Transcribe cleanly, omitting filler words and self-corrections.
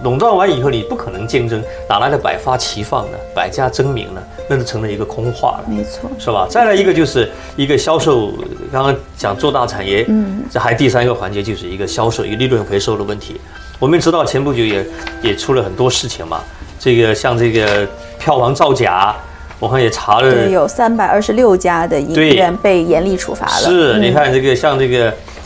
垄断完以后，你不可能竞争，哪来的百花齐放呢？百家争鸣呢？那就成了一个空话了， 没错， 是吧？再来一个就是一个销售，刚刚讲做大产业，这还第三个环节就是一个销售，一个利润回收的问题。我们知道前不久也出了很多事情嘛，这个像这个票房造假。我看也查了， 对，有326家的影院被严厉处罚了。 是，你看这个像这个